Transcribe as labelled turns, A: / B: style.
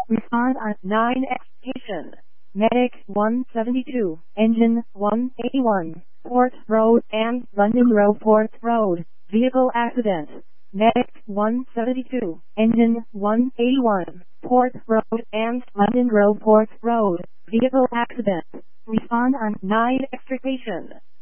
A: Respond on 9 extrication. Medic 172, Engine 181, Port Road and London Road Port Road, Vehicle Accident. Medic 172, Engine 181, Port Road and London Road Port Road, Vehicle Accident. Respond on 9 extrication.